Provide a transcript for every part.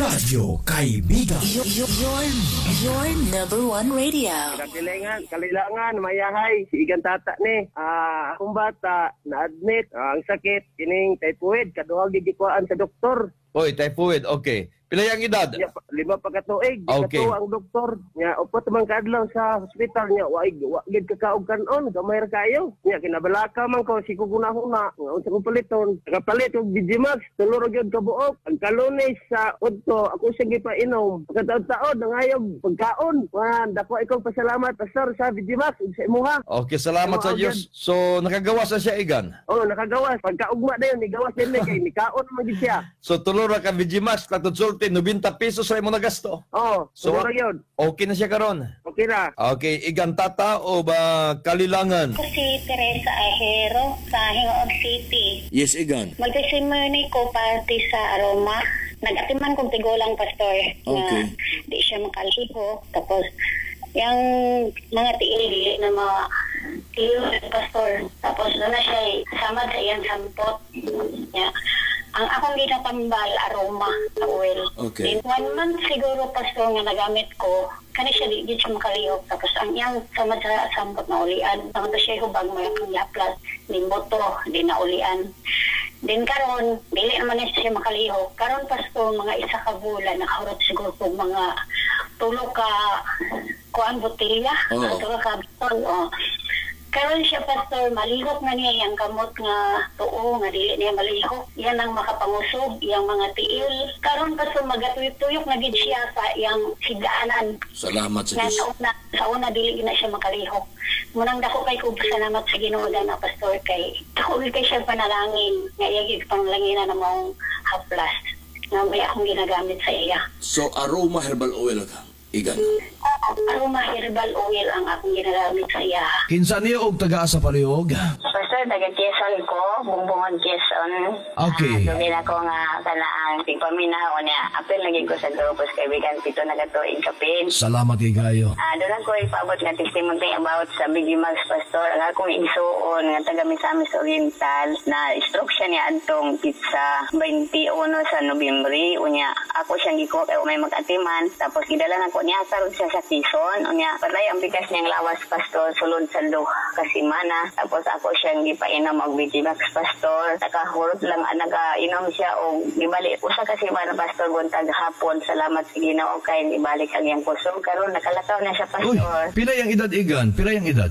Radyo Kaibigan. Your number one radio. Kalilangan, mayahay, si Igan Tata ni. Akong bata, na-admit, ang sakit, kining typhoid, kaduhag gigikuan sa doktor. Oy, typhoid, okay. Pila yang edad? Ya, 5 pa katuig, Okay. katuwa ang doktor. Nya, upat man kadlaw sa hospital niya, wagid kakaog kanon, gamay ra kayo. Nya, kinabalaka man ko, si kugunahuna, unsa kong paliton. Nakapalit og Digimax, tuluro gyud kabuok. Ang kalunes sa udto, ako sige pa inom. Pagkataon-taon, nangayog pagkaon. Dako ikaw pasalamat, pastor, sa Digimax, sa imuha. Okay, salamat sa Diyos. So, nakagawas na siya, Igan? Oo, nakagawas. Pagkaugma na yun, nigawas din na kay nikaon naman din siya. So, tulura ka Vigimax, katutsulti, 90 pesos sa imo na gasto. Oo, So, siguro yun. okay na siya karon. Okay na. Okay, Igan Tata o ba Kalilangan? Ako si Teresa Ahero sa Hingoog City. Yes, Igan. Mag-testimony ko parte sa Aroma. Nag-atiman kong tigulang pastor Okay. na di siya makaliho. Tapos, yung mga tiili na mga tiil pastor. Tapos, doon na siya kasama sa iyang sampot. Yeah. Ang akong ginatambal, Aroma, sa oil. Okay. In 1 month siguro, pastor, nga nagamit ko, kani siya di siya makalihok. Tapos ang iyang sama sa sampot na ulian. Tama siya hubag mo yung yaplas, di boto, di na ulian. Din karon, dili naman na siya makalihok. Karon pastor, mga isa ka bulan, nakahurot siguro po mga tulo ka kuan botilya. Tulo ka bitol, Karon siya pastor, malihok na niya yung kamot nga tuo, nga dili niya malihok. Yan ang makapangusog, yung mga tiil. Karon pastor, magatuyok-tuyok na gid siya sa yung higdaanan. Salamat sa Nga sa una dili na siya makalihok. Munang dako kay ko salamat sa Ginoo na pastor kay dako kay siya panalangin. Nga iyagig panalangin na mong haplas. Nga may akong ginagamit sa iya. So, Aroma Herbal Oil ka, Igan? Aroma herbal oil ang akong ginagamit sa iya. Kinsa niyo og taga sa palihog? Pastor, taga-Quezon ko, bumbungon Quezon. Okay. Sabihin ako nga kanaang tigpaminaw niya. Apil lagi ko sa grupos kaibigan, pito na katuig kapin. Salamat kay kayo. Doon ako ipaabot nga testimony about sa Bigimax Pastor. Ang akong igsuon nga taga Misamis Oriental na stroke siya niya adtong pizza 21 sa Nobyembre. Unya, ako siyang gikuha kay may mag-atiman. Tapos gidala na ko niya karon siya sa Quezon. Unya, patay ang bigas niyang lawas Pastor sulod sa kasimana. Tapos ako siyang gipainom og Bigimax Pastor. Nakahurot lang nagainom siya og gibalik usa ka semana Pastor buntag hapon. Salamat sa Ginoo kay ibalik ang iyang kusog. Karon nakalakaw na siya Uy, Pastor. pila yang edad, Igan? Pila yang edad?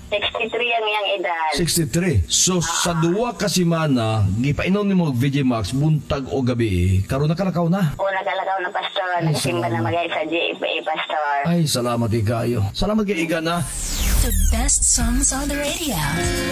63 ang iyang edad. 63. So, sa duwa ka semana, gipainom nimo og Vigimax buntag o gabi. Karon nakalakaw na. O nagalagaw na Pastor. Nagsimba na magay sa GFA Pastor. Ay, salamat kay kayo. Salamat kay Igan, ha? The best songs on the radio.